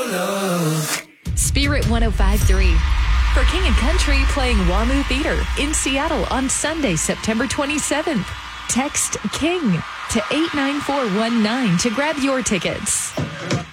love. Spirit 105.3 for King and Country playing WAMU Theater in Seattle on Sunday, September 27th. Text KING to 89419 to grab your tickets.